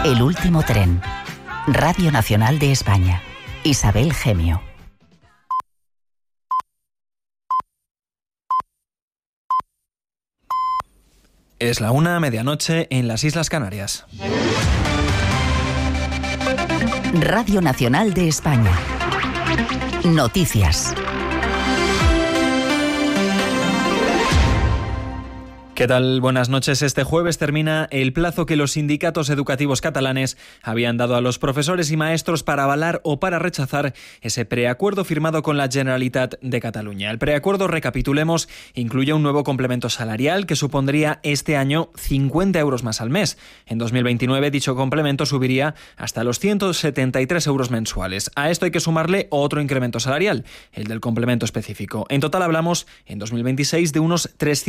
El último tren. Radio Nacional de España. Isabel Gemio. Es la 1:00, medianoche, en las Islas Canarias. Radio Nacional de España. Noticias. ¿Qué tal? Buenas noches. Este jueves termina el plazo que los sindicatos educativos catalanes habían dado a los profesores y maestros para avalar o para rechazar ese preacuerdo firmado con la Generalitat de Cataluña. El preacuerdo, recapitulemos, incluye un nuevo complemento salarial que supondría este año 50 euros más al mes. En 2029 dicho complemento subiría hasta los 173 euros mensuales. A esto hay que sumarle otro incremento salarial, el del complemento específico. En total hablamos en 2026 de unos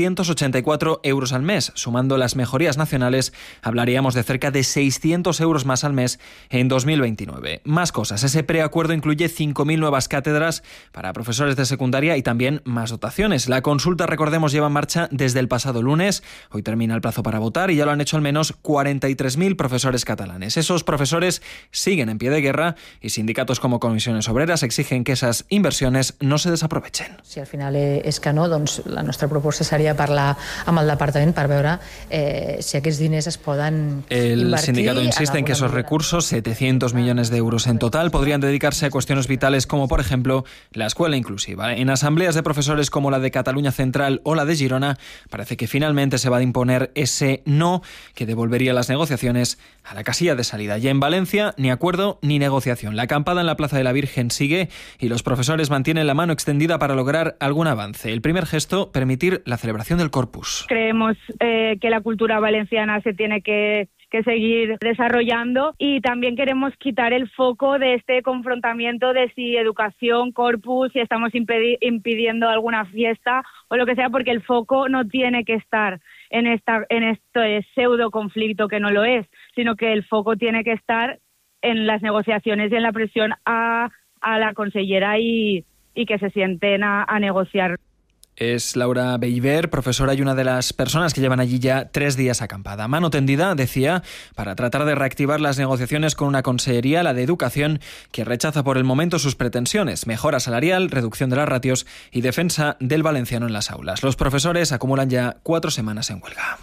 384 euros al mes. Sumando las mejorías nacionales, hablaríamos de cerca de 600 euros más al mes en 2029. Más cosas. Ese preacuerdo incluye 5.000 nuevas cátedras para profesores de secundaria y también más dotaciones. La consulta, recordemos, lleva en marcha desde el pasado lunes. Hoy termina el plazo para votar y ya lo han hecho al menos 43.000 profesores catalanes. Esos profesores siguen en pie de guerra y sindicatos como Comisiones Obreras exigen que esas inversiones no se desaprovechen. Si al final és que no, doncs la nostra proposta seria parlar amb el departament per veure si aquests diners es poden invertir. El sindicato insiste en que esos manera. recursos, 700 millones de euros en total, podrían dedicarse a cuestiones vitales como, por ejemplo, la escuela inclusiva. En asambleas de profesores como la de Cataluña Central o la de Girona, parece que finalmente se va a imponer ese no que devolvería las negociaciones a la casilla de salida. Y en Valencia, ni acuerdo ni negociación. La acampada en la Plaza de la Virgen sigue y los profesores mantienen la mano extendida para lograr algún avance. El primer gesto, permitir la celebración del Corpus. Creemos que la cultura valenciana se tiene que seguir desarrollando y también queremos quitar el foco de este confrontamiento de si educación, corpus, si estamos impidiendo alguna fiesta o lo que sea, porque el foco no tiene que estar en este pseudo conflicto que no lo es, sino que el foco tiene que estar en las negociaciones y en la presión a la consellera y que se sienten a negociar. Es Laura Beiber, profesora y una de las personas que llevan allí ya 3 días acampada. Mano tendida, decía, para tratar de reactivar las negociaciones con una consellería, la de Educación, que rechaza por el momento sus pretensiones: mejora salarial, reducción de las ratios y defensa del valenciano en las aulas. Los profesores acumulan ya 4 semanas en huelga.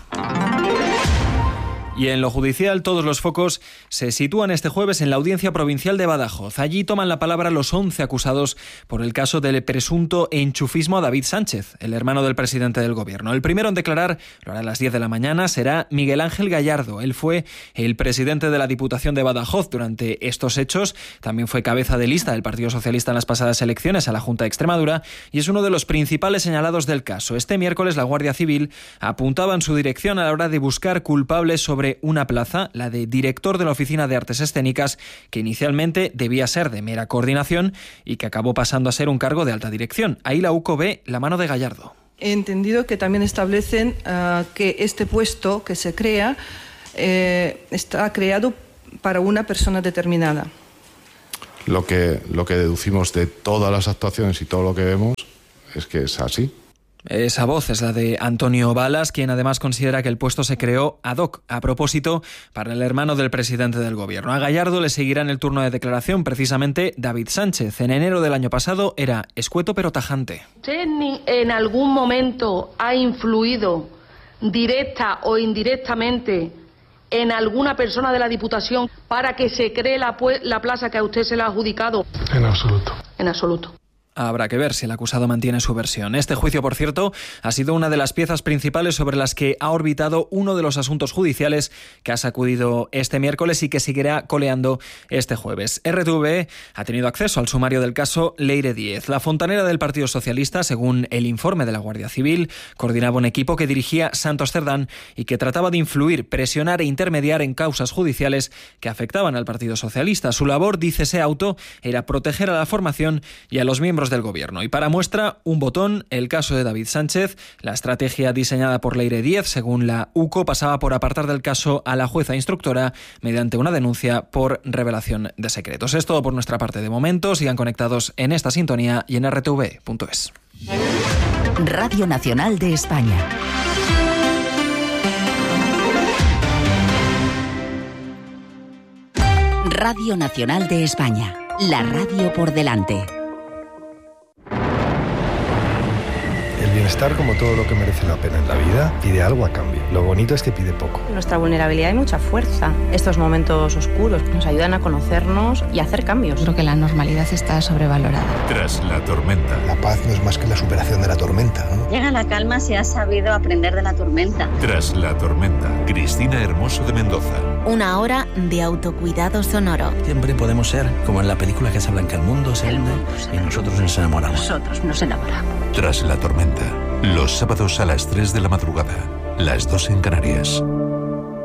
Y en lo judicial, todos los focos se sitúan este jueves en la Audiencia Provincial de Badajoz. Allí toman la palabra los 11 acusados por el caso del presunto enchufismo a David Sánchez, el hermano del presidente del Gobierno. El primero en declarar, lo hará a las 10 de la mañana, será Miguel Ángel Gallardo. Él fue el presidente de la Diputación de Badajoz durante estos hechos. También fue cabeza de lista del Partido Socialista en las pasadas elecciones a la Junta de Extremadura y es uno de los principales señalados del caso. Este miércoles la Guardia Civil apuntaba en su dirección a la hora de buscar culpables sobre una plaza, la de director de la Oficina de Artes Escénicas, que inicialmente debía ser de mera coordinación y que acabó pasando a ser un cargo de alta dirección. Ahí la UCO ve la mano de Gallardo. He entendido que también establecen que este puesto que se crea está creado para una persona determinada. Lo que deducimos de todas las actuaciones y todo lo que vemos es que es así. Esa voz es la de Antonio Balas, quien además considera que el puesto se creó ad hoc, a propósito, para el hermano del presidente del Gobierno. A Gallardo le seguirá en el turno de declaración precisamente David Sánchez. En enero del año pasado era escueto pero tajante. ¿Usted en algún momento ha influido directa o indirectamente en alguna persona de la Diputación para que se cree la plaza que a usted se le ha adjudicado? En absoluto. En absoluto. Habrá que ver si el acusado mantiene su versión. Este juicio, por cierto, ha sido una de las piezas principales sobre las que ha orbitado uno de los asuntos judiciales que ha sacudido este miércoles y que seguirá coleando este jueves. RTV ha tenido acceso al sumario del caso Leire Díez. La fontanera del Partido Socialista, según el informe de la Guardia Civil, coordinaba un equipo que dirigía Santos Cerdán y que trataba de influir, presionar e intermediar en causas judiciales que afectaban al Partido Socialista. Su labor, dice ese auto, era proteger a la formación y a los miembros del Gobierno. Y para muestra, un botón, el caso de David Sánchez. La estrategia diseñada por Leire Díez, según la UCO, pasaba por apartar del caso a la jueza instructora mediante una denuncia por revelación de secretos. Es todo por nuestra parte de momento. Sigan conectados en esta sintonía y en rtv.es. Radio Nacional de España. Radio Nacional de España. La radio por delante. El bienestar, como todo lo que merece la pena en la vida, pide algo a cambio. Lo bonito es que pide poco. En nuestra vulnerabilidad hay mucha fuerza. Estos momentos oscuros nos ayudan a conocernos y a hacer cambios. Creo que la normalidad está sobrevalorada. Tras la tormenta. La paz no es más que la superación de la tormenta, ¿no? Llega la calma si has sabido aprender de la tormenta. Tras la tormenta. Cristina Hermoso de Mendoza. Una hora de autocuidado sonoro. Siempre podemos ser como en la película Casablanca. El mundo se hunde y nosotros nos enamoramos. Nosotros nos enamoramos. Tras la tormenta. Los sábados a las 3 de la madrugada. Las 2 en Canarias.